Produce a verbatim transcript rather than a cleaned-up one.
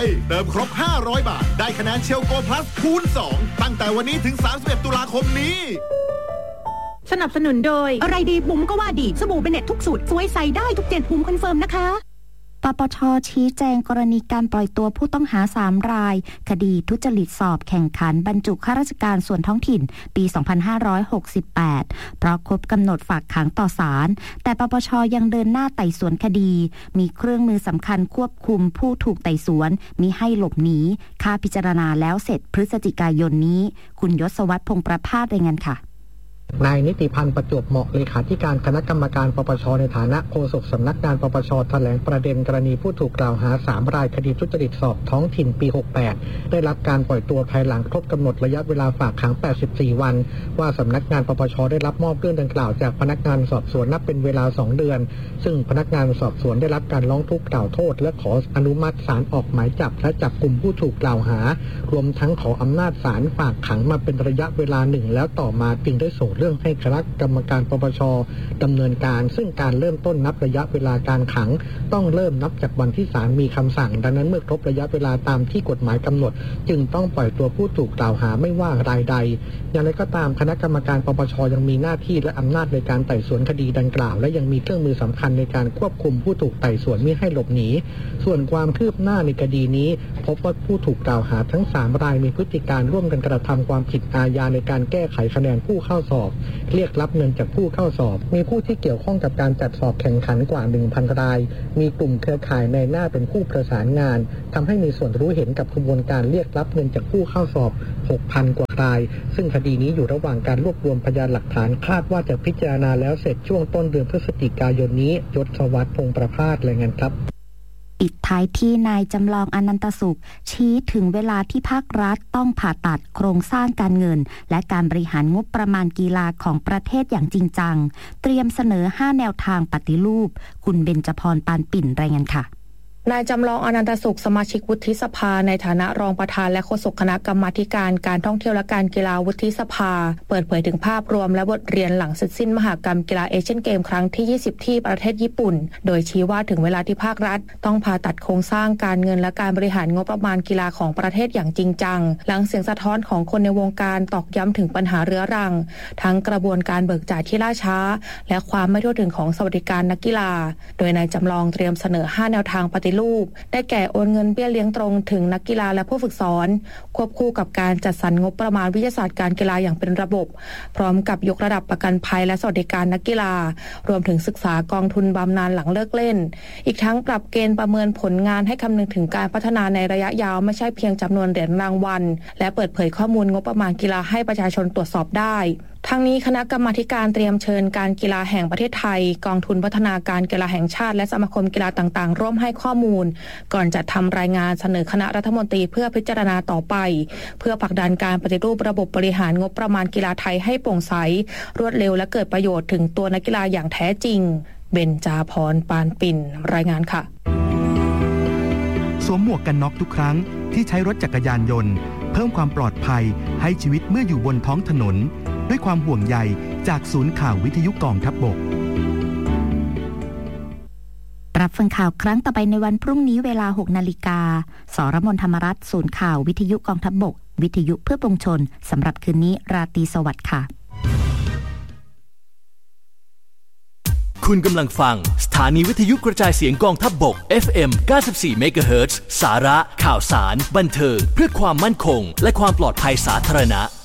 เติมครบห้าร้อยบาทได้คะแนนเชลโกพลัสคูณสองตั้งแต่วันนี้ถึงสามสิบเอ็ดตุลาคมนี้สนับสนุนโดยอะไรดีบุ๋มก็ว่าดีสบู่เบเน็ตทุกสูตรสวยใสได้ทุกเจ็ดบุ๋มคอนเฟิร์มนะคะปปช.ชี้แจงกรณีการปล่อยตัวผู้ต้องหาสามรายคดีทุจริตสอบแข่งขันบรรจุข้าราชการส่วนท้องถิ่นปีสองพันห้าร้อยหกสิบแปดเพราะครบกำหนดฝากขังต่อศาลแต่ปปช.ยังเดินหน้าไต่สวนคดีมีเครื่องมือสำคัญควบคุมผู้ถูกไต่สวนมิให้หลบหนีค่าพิจารณาแล้วเสร็จพฤศจิกายนนี้คุณยศวัฒน์พงษ์ประภาสรายงานค่ะนายนิติพันธ์ประจวบเหมาะเลขาธิการคณะกรรมการปปช.ในฐานะโฆษกสำนักงานปปช.แถลงประเด็นกรณีผู้ถูกกล่าวหาสามรายคดีทุจริตสอบท้องถิ่นปีหกสิบแปดได้รับการปล่อยตัวภายหลังครบกำหนดระยะเวลาฝากขังแปดสิบสี่วันว่าสำนักงานปปช.ได้รับมอบเรื่องดังกล่าวจากพนักงานสอบสวนนับเป็นเวลาสองเดือนซึ่งพนักงานสอบสวนได้รับการร้องทุกข์กล่าวโทษและขออนุมัติศาลออกหมายจับและจับกลุ่มผู้ถูกกล่าวหารวมทั้งขออำนาจศาลฝากขังมาเป็นระยะเวลาหนึ่งแล้วต่อมาจึงได้ส่งเรื่องให้คณะกรรมการปปช.ดำเนินการซึ่งการเริ่มต้นนับระยะเวลาการขังต้องเริ่มนับจากวันที่ศาลมีคำสั่งดังนั้นเมื่อครบระยะเวลาตามที่กฎหมายกำหนดจึงต้องปล่อยตัวผู้ถูกกล่าวหาไม่ว่ารายใดอย่างไรก็ตามคณะกรรมการปปช.ยังมีหน้าที่และอำนาจในการไต่สวนคดีดังกล่าวและยังมีเครื่องมือสำคัญในการควบคุมผู้ถูกไต่สวนมิให้หลบหนีส่วนความคืบหน้าในคดีนี้พบว่าผู้ถูกกล่าวหาทั้งสามรายมีพฤติการร่วมกันกระทำความผิดอาญาในการแก้ไขคะแนนผู้เข้าสอบเรียกรับเงินจากผู้เข้าสอบมีผู้ที่เกี่ยวข้องกับการจัดสอบแข่งขันกว่า หนึ่งพัน รายมีกลุ่มเครือข่ายในหน้าเป็นผู้ประสานงานทำให้มีส่วนรู้เห็นกับกระบวนการเรียกรับเงินจากผู้เข้าสอบ หกพัน กว่ารายซึ่งคดีนี้อยู่ระหว่างการรวบรวมพยานหลักฐานคาดว่าจะพิจารณาแล้วเสร็จช่วงต้นเดือนพฤศจิกายนนี้ยศวัฒน์พงษ์ประภาสรายงานครับปิดท้ายที่นายจำลองอนันตสุขชี้ถึงเวลาที่ภาครัฐต้องผ่าตัดโครงสร้างการเงินและการบริหารงบประมาณกีฬาของประเทศอย่างจริงจังเตรียมเสนอห้าแนวทางปฏิรูปคุณเบญจพรปานปิ่นรายงานค่ะนายจำลองอนันตสุขสมาชิกวุฒิสภาในฐานะรองประธานและโฆษกคณะกรรมาการการท่องเที่ยวและการกีฬาวุฒิสภาเปิดเผยถึงภาพรวมและบทเรียนหลังเสร็จสิ้นมหกรรมกีฬาเอเชียนเกมครั้งที่ยี่สิบที่ประเทศญี่ปุ่นโดยชี้ว่าถึงเวลาที่ภาครัฐต้องผ่าตัดโครงสร้างการเงินและการบริหารงบประมาณกีฬาของประเทศอย่างจริงจังหลังเสียงสะท้อนของคนในวงการตอกย้ำถึงปัญหาเรื้อรังทั้งกระบวนการเบิกจ่ายที่ล่าช้าและความไม่ทั่วถึงของสวัสดิการนักกีฬาโดยนายจำลองเตรียมเสนอห้าแนวทางปฏิรูปได้แก่โอนเงินเบี้ยเลี้ยงตรงถึงนักกีฬาและผู้ฝึกสอนควบคู่กับการจัดสรรงบประมาณวิทยาศาสตร์การกีฬาอย่างเป็นระบบพร้อมกับยกระดับประกันภัยและสวัสดิการนักกีฬารวมถึงศึกษากองทุนบำนาญหลังเลิกเล่นอีกทั้งปรับเกณฑ์ประเมินผลงานให้คำนึงถึงการพัฒนาในระยะยาวไม่ใช่เพียงจำนวนเหรียญรางวัลและเปิดเผยข้อมูลงบประมาณกีฬาให้ประชาชนตรวจสอบได้ทั้งนี้คณะกรรมาการเตรียมเชิญการกีฬาแห่งประเทศไทยกองทุนพัฒนาการกีฬาแห่งชาติและสมาคมกีฬาต่างๆร่วมให้ข้อมูลก่อนจัดทำรายงานเสนอคณะรัฐมนตรีเพื่อพิจารณาต่อไปเพื่อผลักดันการปฏิรูประบบบริหารงบประมาณกีฬาไทยให้โปร่งใสรวดเร็วและเกิดประโยชน์ถึงตัวนักกีฬาอย่างแท้จริงเบญจพรปานปิ่นรายงานค่ะสวมหมวกกันน็อกทุกครั้งที่ใช้รถจักรยานยนต์เพิ่มความปลอดภัยให้ชีวิตเมื่ออยู่บนท้องถนนด้วยความห่วงใยจากศูนย์ข่าววิทยุกองทัพบกรับฟังข่าวครั้งต่อไปในวันพรุ่งนี้เวลา หกนาฬิกา สรมนธรรมรัตน์ศูนย์ข่าววิทยุกองทัพบกวิทยุเพื่อปวงชนสำหรับคืนนี้ราตรีสวัสดิ์ค่ะคุณกำลังฟังสถานีวิทยุกระจายเสียงกองทัพบก เอฟ เอ็ม เก้าสิบสี่ เมกะเฮิรตซ์ สาระข่าวสารบันเทิงเพื่อความมั่นคงและความปลอดภัยสาธารณะ